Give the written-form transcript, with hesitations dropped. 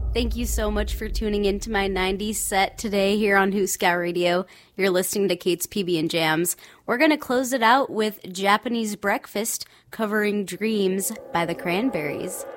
Thank you so much for tuning into my 90s set today here on Hooskow Radio. You're listening to Kate's PB and Jams. We're going to close it out with Japanese Breakfast covering Dreams by the Cranberries.